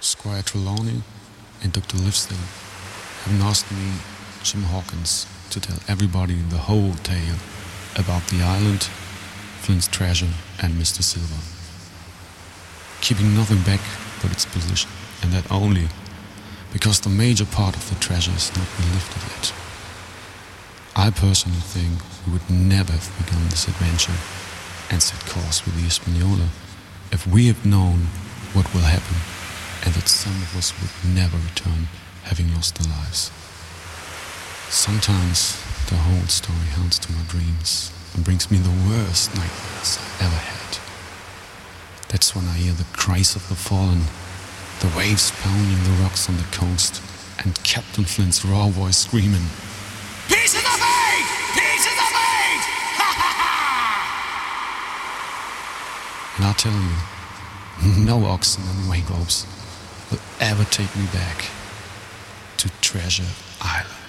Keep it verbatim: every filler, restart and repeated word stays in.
Squire Trelawney and Doctor Livesdale have asked me, Jim Hawkins, to tell everybody the whole tale about the island, Flint's treasure, and Mister Silver, keeping nothing back but its position, and that only because the major part of the treasure has not been lifted yet. I personally think we would never have begun this adventure and set course with the Hispaniola if we had known what will happen and that some of us would never return having lost their lives. Sometimes the whole story haunts to my dreams and brings me the worst nightmares I've ever had. That's when I hear the cries of the fallen, the waves pounding the rocks on the coast, and Captain Flint's raw voice screaming, "Pieces of eight! Pieces of eight! Ha ha ha!" And I'll tell you, no oxen and wake globes will ever take me back to Treasure Island.